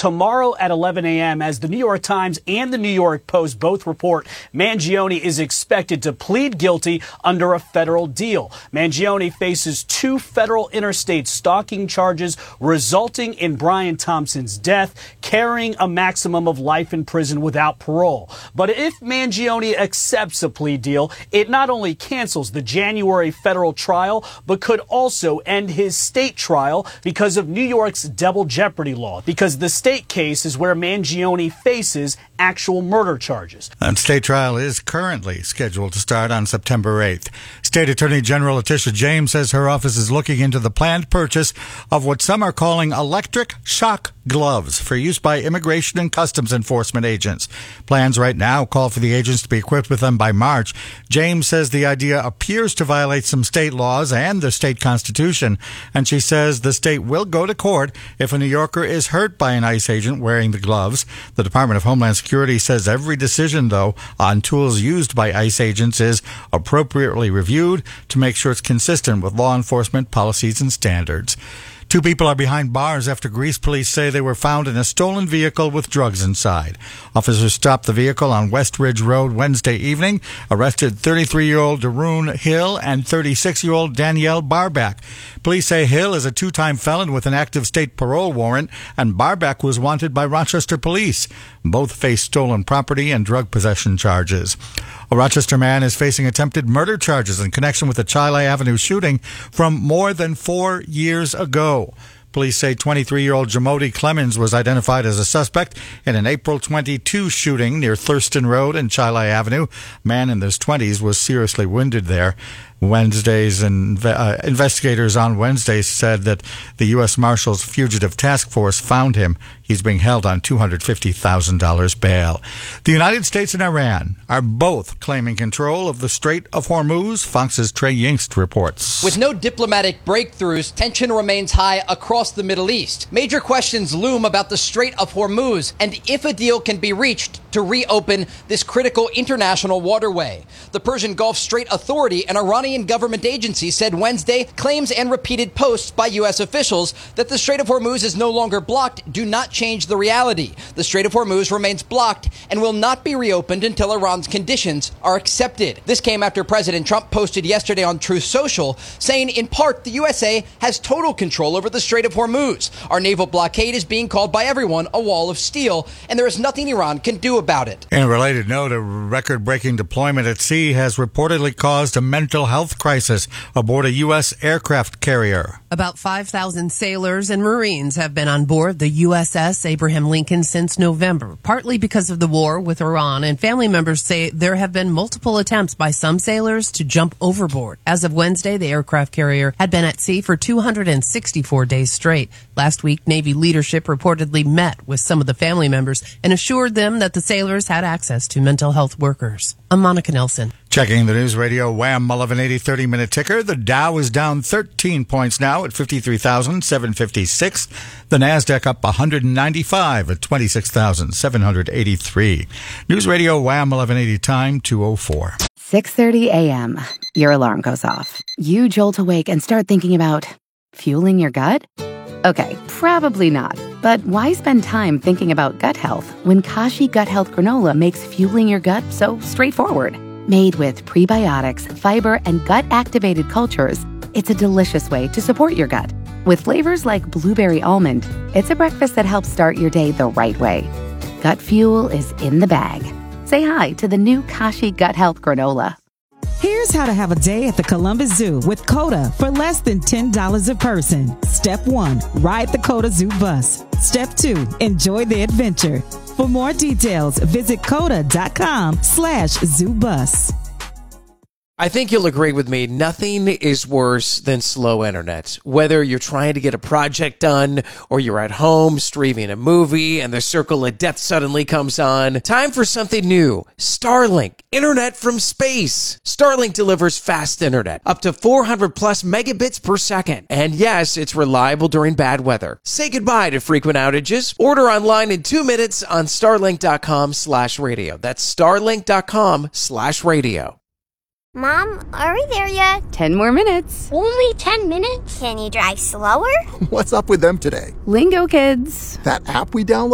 tomorrow at 11 a.m. as the New York Times and the New York Post both report Mangione is expected to plead guilty under a federal deal. Mangione faces 2 federal interstate stalking charges resulting in Brian Thompson's death, carrying a maximum of life in prison without parole. But if Mangione accepts a plea deal, it not only cancels the January federal trial, but could also end his state trial because of New York's double jeopardy law, because the state case is where Mangione faces actual murder charges. And state trial is currently scheduled to start on September 8th. State Attorney General Letitia James says her office is looking into the planned purchase of what some are calling electric shock gloves for use by immigration and customs enforcement agents. Plans right now call for the agents to be equipped with them by March. James says the idea appears to violate some state laws and the state constitution, and she says the state will go to court if a New Yorker is hurt by an ICE agent wearing the gloves. The Department of Homeland Security says every decision, though, on tools used by ICE agents is appropriately reviewed to make sure it's consistent with law enforcement policies and standards. 2 people are behind bars after Greece police say they were found in a stolen vehicle with drugs inside. Officers stopped the vehicle on West Ridge Road Wednesday evening, arrested 33-year-old Daroon Hill and 36-year-old Danielle Barback. Police say Hill is a 2-time felon with an active state parole warrant, and Barback was wanted by Rochester police. Both face stolen property and drug possession charges. A Rochester man is facing attempted murder charges in connection with the Chile Avenue shooting from more than 4 years ago. Police say 23-year-old Jamodi Clemens was identified as a suspect in an April 22 shooting near Thurston Road and Chile Avenue. A man in his 20s was seriously wounded there. Investigators on Wednesday said that the U.S. Marshals Fugitive Task Force found him. He's being held on $250,000 bail. The United States and Iran are both claiming control of the Strait of Hormuz, Fox's Trey Yingst reports. With no diplomatic breakthroughs, tension remains high across the Middle East. Major questions loom about the Strait of Hormuz and if a deal can be reached to reopen this critical international waterway. The Persian Gulf Strait Authority, an Iranian government agency, said Wednesday claims and repeated posts by U.S. officials that the Strait of Hormuz is no longer blocked do not change the reality. The Strait of Hormuz remains blocked and will not be reopened until Iran's conditions are accepted. This came after President Trump posted yesterday on Truth Social, saying in part the USA has total control over the Strait of Hormuz. Our naval blockade is being called by everyone a wall of steel, and there is nothing Iran can do about it. In a related note, a record-breaking deployment at sea has reportedly caused a mental health crisis aboard a U.S. aircraft carrier. About 5,000 sailors and Marines have been on board the USS Abraham Lincoln since November, partly because of the war with Iran, and family members say there have been multiple attempts by some sailors to jump overboard. As of Wednesday, the aircraft carrier had been at sea for 264 days straight. Last week, Navy leadership reportedly met with some of the family members and assured them that the sailors had access to mental health workers. I'm Monica Nelson. Checking the News Radio Wham 1180 30-minute ticker. The Dow is down 13 points now at 53,756. The Nasdaq up 195 at 26,783. News Radio Wham 1180 time 2:04. 6:30 a.m. Your alarm goes off. You jolt awake and start thinking about fueling your gut? Okay, probably not. But why spend time thinking about gut health when Kashi Gut Health Granola makes fueling your gut so straightforward? Made with prebiotics, fiber, and gut-activated cultures, it's a delicious way to support your gut. With flavors like blueberry almond, it's a breakfast that helps start your day the right way. Gut fuel is in the bag. Say hi to the new Kashi Gut Health Granola. Here's how to have a day at the Columbus Zoo with COTA for less than $10 a person. Step 1, ride the COTA Zoo bus. Step 2, enjoy the adventure. For more details, visit COTA.com/ZooBus. I think you'll agree with me, nothing is worse than slow internet. Whether you're trying to get a project done or you're at home streaming a movie and the circle of death suddenly comes on, time for something new. Starlink, internet from space. Starlink delivers fast internet, up to 400 plus megabits per second. And yes, it's reliable during bad weather. Say goodbye to frequent outages. Order online in 2 minutes on starlink.com/radio. That's starlink.com/radio. Mom, are we there yet? 10 more minutes. Only 10 minutes? Can you drive slower? What's up with them today? Lingo Kids. That app we downloaded?